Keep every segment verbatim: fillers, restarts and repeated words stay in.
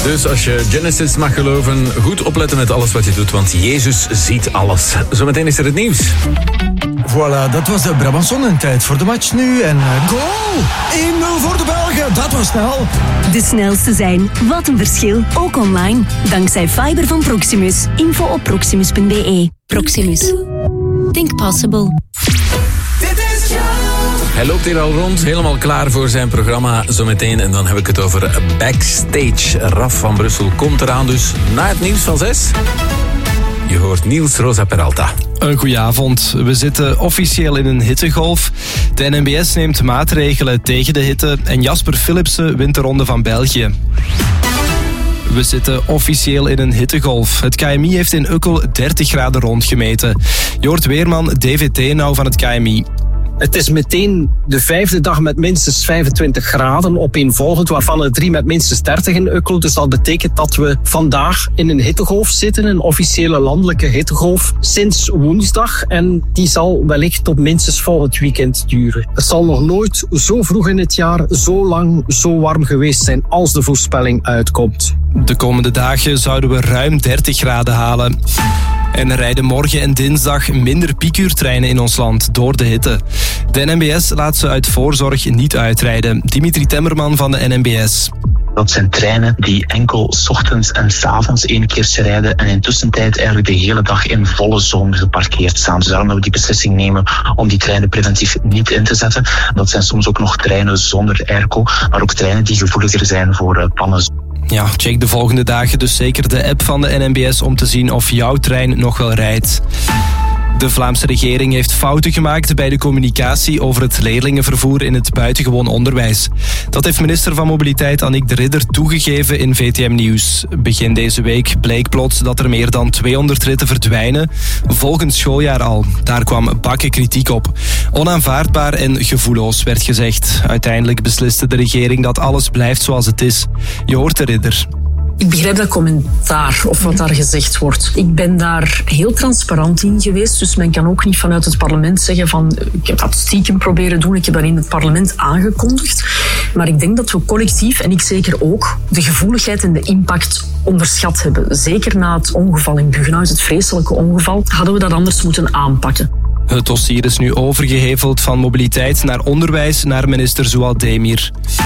Dus als je Genesis mag geloven, goed opletten met alles wat je doet, want Jezus ziet alles. Zometeen is er het nieuws. Voilà, dat was de Brabançon en tijd voor de match nu. En uh, goal! één nul voor de Belgen, dat was snel. De snelste zijn, wat een verschil, ook online. Dankzij fiber van Proximus. Info op proximus punt b e. Proximus. Think possible. Hij loopt hier al rond, helemaal klaar voor zijn programma zometeen. En dan heb ik het over Backstage. Raf van Brussel komt eraan, dus na het nieuws van zes. Je hoort Niels Rosa Peralta. Een goeie avond. We zitten officieel in een hittegolf. De N M B S neemt maatregelen tegen de hitte en Jasper Philipsen wint de Ronde van België. We zitten officieel in een hittegolf. Het K M I heeft in Ukkel dertig graden rondgemeten. Joort Weerman, D V T nou van het K M I. Het is meteen de vijfde dag met minstens vijfentwintig graden opeenvolgend, waarvan er drie met minstens dertig in Ukkel. Dus dat betekent dat we vandaag in een hittegolf zitten, een officiële landelijke hittegolf, sinds woensdag. En die zal wellicht tot minstens volgend weekend duren. Het zal nog nooit zo vroeg in het jaar zo lang zo warm geweest zijn als de voorspelling uitkomt. De komende dagen zouden we ruim dertig graden halen. En er rijden morgen en dinsdag minder piekuurtreinen in ons land door de hitte. De N M B S laat ze uit voorzorg niet uitrijden. Dimitri Temmerman van de N M B S. Dat zijn treinen die enkel 's ochtends en 's avonds één keertje rijden en in tussentijd eigenlijk de hele dag in volle zon geparkeerd staan. Dus daarom dat we die beslissing nemen om die treinen preventief niet in te zetten. Dat zijn soms ook nog treinen zonder airco, maar ook treinen die gevoeliger zijn voor pannen. Ja, check de volgende dagen dus zeker de app van de N M B S om te zien of jouw trein nog wel rijdt. De Vlaamse regering heeft fouten gemaakt bij de communicatie over het leerlingenvervoer in het buitengewoon onderwijs. Dat heeft minister van Mobiliteit Annick de Ridder toegegeven in V T M Nieuws. Begin deze week bleek plots dat er meer dan tweehonderd ritten verdwijnen, volgend schooljaar al. Daar kwam bakken kritiek op. Onaanvaardbaar en gevoelloos werd gezegd. Uiteindelijk besliste de regering dat alles blijft zoals het is. Je hoort de Ridder. Ik begrijp dat commentaar of wat daar gezegd wordt. Ik ben daar heel transparant in geweest, dus men kan ook niet vanuit het parlement zeggen van ik heb dat stiekem proberen doen, ik heb dat in het parlement aangekondigd. Maar ik denk dat we collectief, en ik zeker ook, de gevoeligheid en de impact onderschat hebben. Zeker na het ongeval in Buggenhuis, het vreselijke ongeval, hadden we dat anders moeten aanpakken. Het dossier is nu overgeheveld van mobiliteit naar onderwijs naar minister Zouad Demir.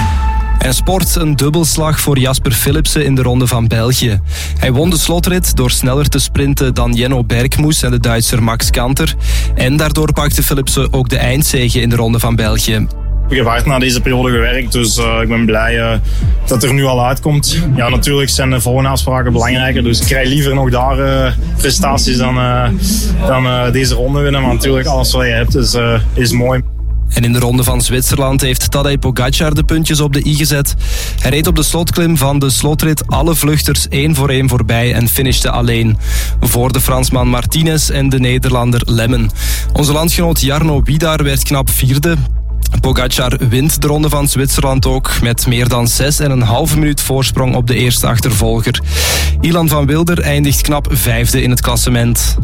En sport, een dubbelslag voor Jasper Philipsen in de Ronde van België. Hij won de slotrit door sneller te sprinten dan Jenno Bergmoes en de Duitser Max Kanter. En daardoor pakte Philipsen ook de eindzege in de Ronde van België. Ik heb hard na deze periode gewerkt, dus uh, ik ben blij uh, dat er nu al uitkomt. Ja, natuurlijk zijn de volgende afspraken belangrijker, dus ik krijg liever nog daar uh, prestaties dan, uh, dan uh, deze ronde winnen. Maar natuurlijk, alles wat je hebt is, uh, is mooi. En in de Ronde van Zwitserland heeft Tadej Pogacar de puntjes op de i gezet. Hij reed op de slotklim van de slotrit alle vluchters één voor één voorbij en finishte alleen. Voor de Fransman Martinez en de Nederlander Lemmen. Onze landgenoot Jarno Widar werd knap vierde. Pogacar wint de Ronde van Zwitserland ook met meer dan zes en een halve minuut voorsprong op de eerste achtervolger. Ilan van Wilder eindigt knap vijfde in het klassement.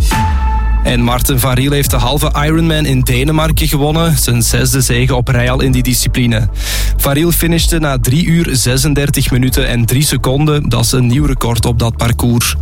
En Marten van Riel heeft de halve Ironman in Denemarken gewonnen. Zijn zesde zege op rij al in die discipline. Van Riel finishte na drie uur zesendertig minuten en drie seconden. Dat is een nieuw record op dat parcours.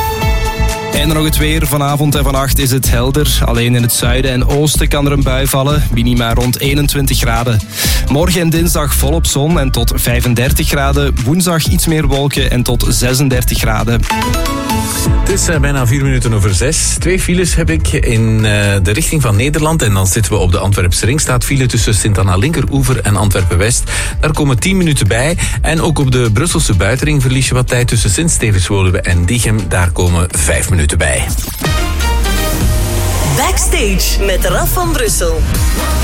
En dan nog het weer. Vanavond en vannacht is het helder. Alleen in het zuiden en oosten kan er een bui vallen. Minima rond eenentwintig graden. Morgen en dinsdag volop zon en tot vijfendertig graden. Woensdag iets meer wolken en tot zesendertig graden. Het is uh, bijna vier minuten over zes. Twee files heb ik in uh, de richting van Nederland. En dan zitten we op de Antwerpse ring. Staat file tussen Sint-Anna Linkeroever en Antwerpen-West. Daar komen tien minuten bij. En ook op de Brusselse buitenring verlies je wat tijd tussen Sint-Stevenswoluwe en Diegem. Daar komen vijf minuten bij. Backstage met Raf van Brussel.